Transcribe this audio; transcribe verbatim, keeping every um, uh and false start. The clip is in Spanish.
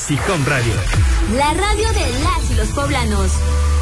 Easy Home Radio. La radio de las y los poblanos.